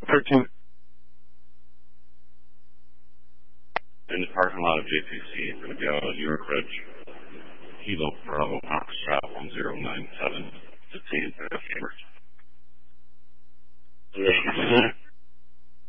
13. In the parking lot of JTC, going to be out of York Ridge. Kilo Bravo Foxtrot 1097 to T.